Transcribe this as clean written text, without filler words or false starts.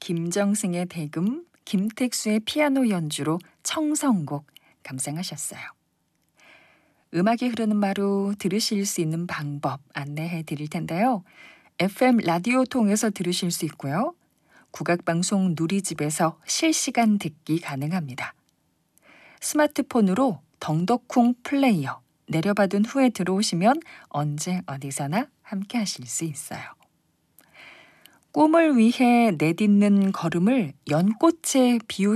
김정승의 대금, 김택수의 피아노 연주로 청성곡 감상하셨어요. 음악이 흐르는 마루 들으실 수 있는 방법 안내해 드릴 텐데요. FM 라디오 통해서 들으실 수 있고요. 국악방송 누리집에서 실시간 듣기 가능합니다. 스마트폰으로 덩덕쿵 플레이어 내려받은 후에 들어오시면 언제 어디서나 함께 하실 수 있어요. 꿈을 위해 내딛는 걸음을 연꽃에 비유